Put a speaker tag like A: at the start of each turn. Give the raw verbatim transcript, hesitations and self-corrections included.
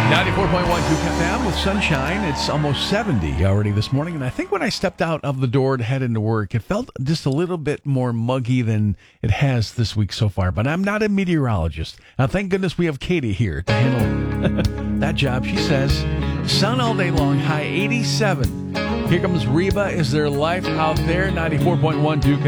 A: ninety-four point one Duke F M with sunshine. It's almost seventy already this morning. And I think when I stepped out of the door to head into work, it felt just a little bit more muggy than it has this week so far. But I'm not a meteorologist. Now, thank goodness we have Katie here to handle that job. She says, sun all day long, high eighty-seven. Here comes Reba. Is there life out there? ninety-four point one Duke